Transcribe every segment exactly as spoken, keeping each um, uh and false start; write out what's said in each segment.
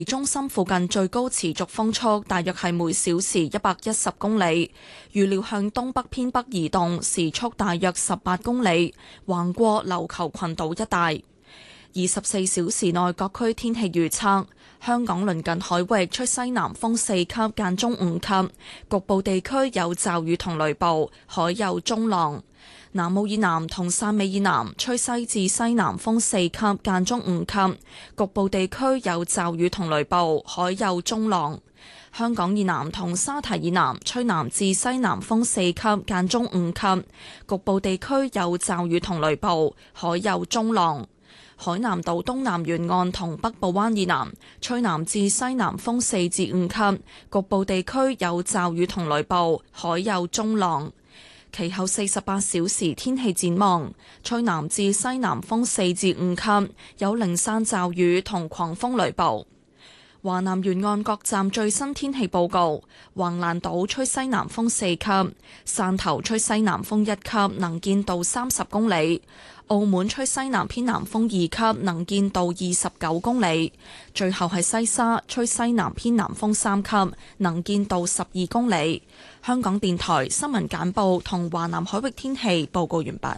中心附近最高持續風速大約係每小時一百一十公里，預料向東北偏北移動，時速大約十八公里，橫過琉球群島一帶。二十四小時內各區天氣預測：香港鄰近海域吹西南風四級間中五級，局部地區有驟雨同雷暴，海有中浪。南澳以南同汕尾以南吹西至西南風四級間中五級，局部地區有驟雨同雷暴，海有中浪。香港以南同沙堤以南吹南至西南風四級間中五級，局部地區有驟雨同雷暴，海有中浪。海南島東南沿岸同北部灣以南吹南至西南風四至五級，局部地區有驟雨同雷暴，海有中浪。其後四十八小時天氣展望，吹南至西南風四至五級，有零散驟雨同狂風雷暴。華南沿岸各站最新天氣報告：橫瀾島吹西南風四級，汕頭吹西南風一級，能見度三十公里；澳門吹西南偏南風二級，能見度二十九公里。最後係西沙吹西南偏南風三級，能見度十二公里。香港電台新聞簡報同華南海域天氣報告完畢。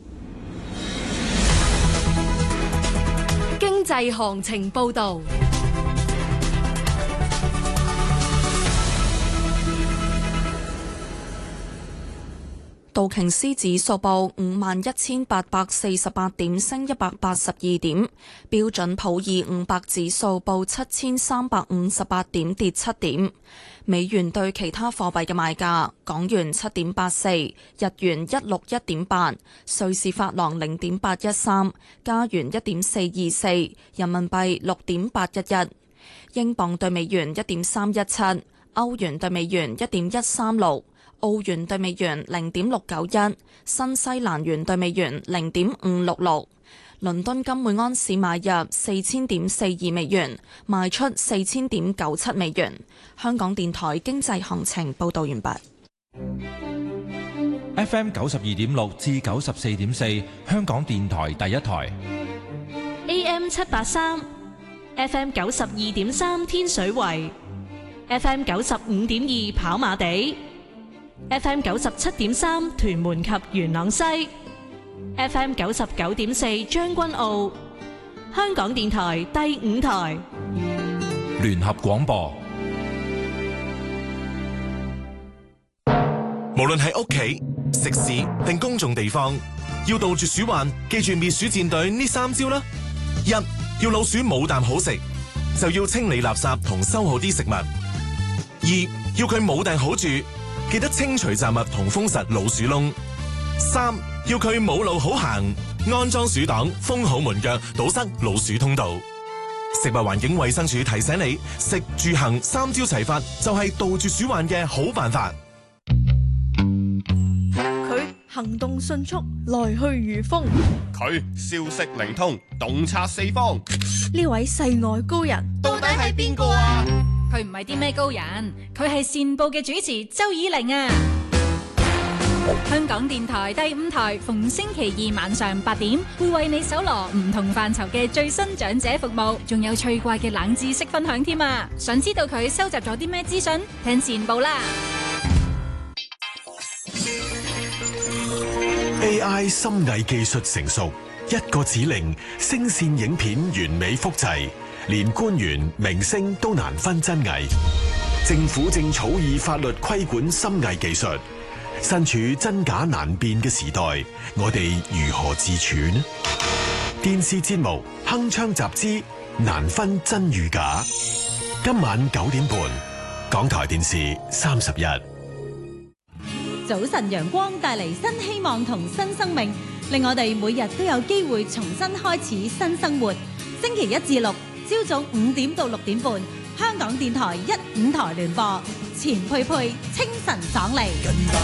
經濟行情報導。 道瓊斯指數報五萬一千八百四十八點，升一百八十二點。標準普爾五百指數報七千三百五十八點，跌七點。美元對其他貨幣嘅賣價：港元七點八四，日元一六一點八，瑞士法郎零點八一三，加元一點四二四，人民幣六點八一一，英鎊對美元一點三一七，歐元對美元一點一三六。澳元對美元零點六九一，新西蘭元對美元零點五六六。倫敦金每安士買入四千點四二美元，賣出四千點九七美元。香港電台經濟行情報道完畢。 F M 九十二點六至九十四點四，香港電台第一台。 A M 七八三，F M 九十二點三天水圍，F M 九十五點二跑馬地。F M 九十七點三屯門及元朗西， F M 九十九點四將軍澳，香港電台第五台聯合廣播。 無論係屋企、食肆定公眾地方，要杜絕鼠患，記住滅鼠戰隊呢三招啦。一，要老鼠冇啖好食，就要清理垃圾同收好啲食物。二，要佢冇埞好住，記得清除雜物同封實老鼠窿。三，要佢冇路好行，安裝鼠擋，封好門腳，堵塞老鼠通道。食物環境衛生署提醒你，食住行三招齊發，就係杜絕鼠患嘅好辦法。 佢行動迅速，來去如風； 佢消息靈通，洞察四方。 呢位世外高人， 到底係邊個啊？ 佢唔係啲咩高人，佢係善報嘅主持周以玲啊！香港電台第五台逢星期二晚上八點，會為你搜羅唔同範疇嘅最新長者服務，仲有趣怪嘅冷知識分享添啊！想知道佢收集咗啲咩資訊？聽善報啦！ A I 深偽技術成熟，一個指令，聲線影片完美複製。連官員、明星都難分真偽，政府正草擬法律規管深偽技術。身處真假難辨嘅時代，我哋如何自處呢？電視節目《鏗鏘集之難分真與假》，今晚九點半，港台電視三十一。 早晨陽光帶嚟新希望同新生命，令我哋每日都有機會重新開始新生活。星期一至六，朝早五點到六點半，香港電台一五台聯播，錢佩佩清晨爽利。